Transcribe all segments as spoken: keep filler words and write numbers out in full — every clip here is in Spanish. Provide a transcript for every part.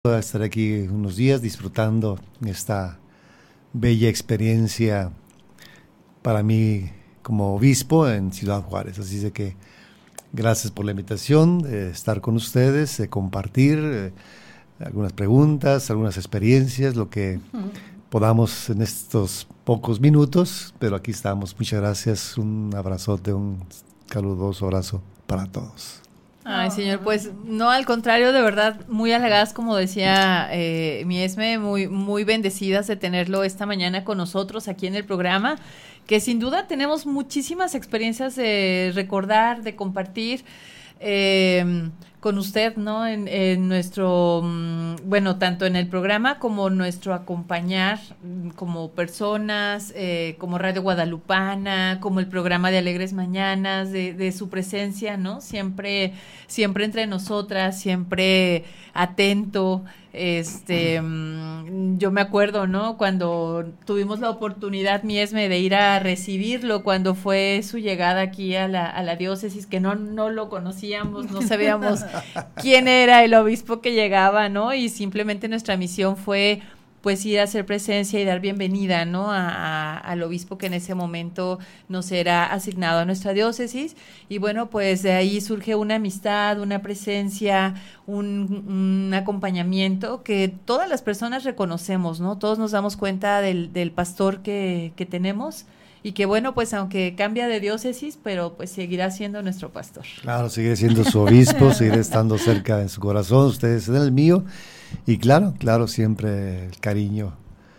a estar aquí unos días disfrutando esta bella experiencia para mí como obispo en Ciudad Juárez. Así de que gracias por la invitación, de estar con ustedes, de compartir eh, algunas preguntas, algunas experiencias, lo que uh-huh. podamos en estos pocos minutos, pero aquí estamos. Muchas gracias, un abrazote, un caluroso abrazo para todos. Ay, señor, pues no, al contrario, de verdad, muy halagadas, como decía eh, mi Esme, muy, muy bendecidas de tenerlo esta mañana con nosotros aquí en el programa, que sin duda tenemos muchísimas experiencias de recordar, de compartir eh, con usted, ¿no? En, en nuestro, bueno, tanto en el programa como nuestro acompañar como personas, eh, como Radio Guadalupana, como el programa de Alegres Mañanas, de, de su presencia, ¿no? Siempre, siempre entre nosotras, siempre atento. Este, yo me acuerdo, ¿no? Cuando tuvimos la oportunidad, mi Esme, de ir a recibirlo cuando fue su llegada aquí a la, a la diócesis, que no, no lo conocíamos, no sabíamos quién era el obispo que llegaba, ¿no? Y simplemente nuestra misión fue pues ir a hacer presencia y dar bienvenida, ¿no? A, a, al obispo que en ese momento nos era asignado a nuestra diócesis. Y bueno, pues de ahí surge una amistad, una presencia, un, un acompañamiento que todas las personas reconocemos, ¿no? Todos nos damos cuenta del, del pastor que, que tenemos y que bueno, pues aunque cambia de diócesis, pero pues seguirá siendo nuestro pastor. Claro, seguiré siendo su obispo, seguiré estando cerca en su corazón, ustedes en el mío. Y claro, claro, siempre el cariño.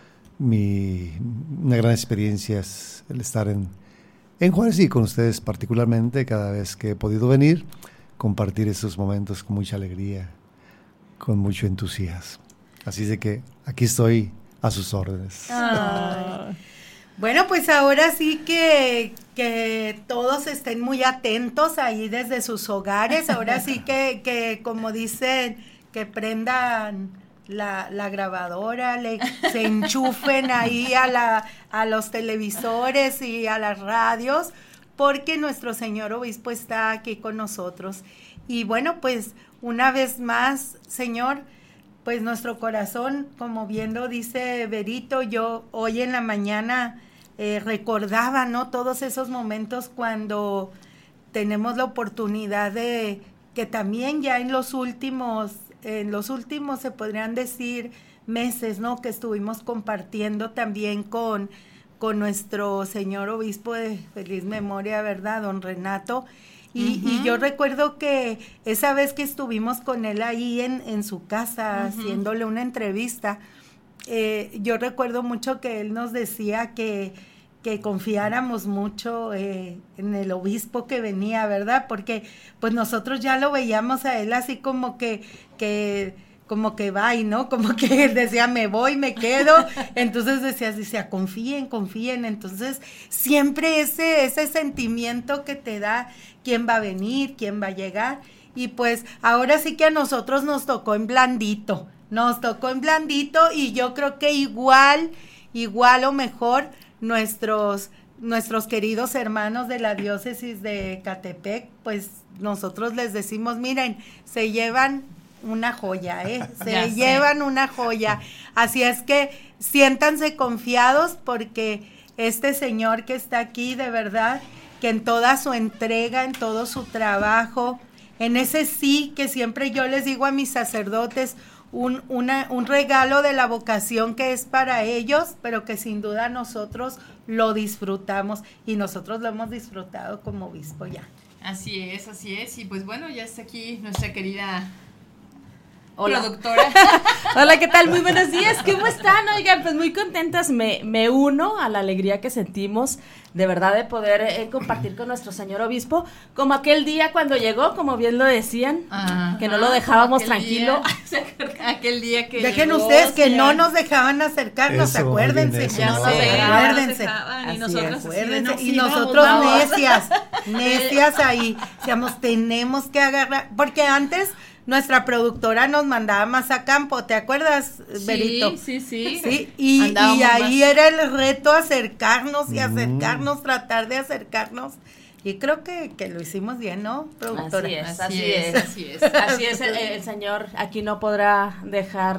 Mi, una gran experiencia es el estar en, en Juárez y con ustedes particularmente, cada vez que he podido venir, compartir esos momentos con mucha alegría, con mucho entusiasmo. Así de que aquí estoy a sus órdenes. Ay. Bueno, pues ahora sí que, que todos estén muy atentos ahí desde sus hogares. Ahora sí que, que como dicen, que prendan la, la grabadora, le, se enchufen ahí a, la, a los televisores y a las radios, porque nuestro señor obispo está aquí con nosotros. Y bueno, pues una vez más, señor, pues nuestro corazón, como bien lo dice Berito, yo hoy en la mañana eh, recordaba, ¿no? Todos esos momentos cuando tenemos la oportunidad de que también ya en los últimos en los últimos, se podrían decir, meses, ¿no? Que estuvimos compartiendo también con, con nuestro señor obispo de feliz memoria, ¿verdad? Don Renato. Y, uh-huh. y yo recuerdo que esa vez que estuvimos con él ahí en, en su casa, uh-huh. haciéndole una entrevista, eh, yo recuerdo mucho que él nos decía que que confiáramos mucho eh, en el obispo que venía, ¿verdad? Porque pues nosotros ya lo veíamos a él así como que, que como que va y no, como que decía me voy, me quedo, entonces decía, decía confíen, confíen, entonces siempre ese, ese sentimiento que te da quién va a venir, quién va a llegar, y pues ahora sí que a nosotros nos tocó en blandito, nos tocó en blandito, y yo creo que igual, igual o mejor, nuestros nuestros queridos hermanos de la diócesis de Ecatepec, pues nosotros les decimos, miren, se llevan una joya, ¿eh? Se llevan sé. una joya. Así es que siéntanse confiados porque este señor que está aquí, de verdad, que en toda su entrega, en todo su trabajo, en ese sí que siempre yo les digo a mis sacerdotes, Un, una, un regalo de la vocación que es para ellos, pero que sin duda nosotros lo disfrutamos y nosotros lo hemos disfrutado como obispo ya. Así es, así es, y pues bueno, ya está aquí nuestra querida Hola. productora. Hola, ¿qué tal? Muy buenos días, ¿cómo están? Oigan, pues muy contentas, me, me uno a la alegría que sentimos de verdad de poder eh, compartir con nuestro señor obispo, como aquel día cuando llegó, como bien lo decían, ah, que no lo dejábamos tranquilo. Día, aquel día que Dejen llegó, ustedes que ya. no nos dejaban acercarnos, eso, acuérdense, eso, ya no, no se acuérdense, y nosotros acuérdense, así, y no, nosotros vamos, vamos. necias, necias ahí, decíamos, tenemos que agarrar, porque antes nuestra productora nos mandaba más a campo, ¿te acuerdas, Berito? Sí, sí, sí. Sí, y, y ahí más. Era el reto acercarnos y acercarnos, mm. tratar de acercarnos. Y creo que, que lo hicimos bien, ¿no, productora? Así es, así, así es, es, así es. Así es, el, el señor aquí no podrá dejar